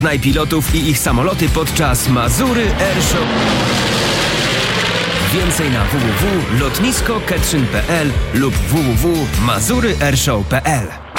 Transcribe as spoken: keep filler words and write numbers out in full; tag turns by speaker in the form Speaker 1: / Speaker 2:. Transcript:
Speaker 1: Znaj pilotów i ich samoloty podczas Mazury Air Show. Więcej na w w w kropka lotnisko kętrzyn kropka p l lub w w w kropka mazury airshow kropka p l.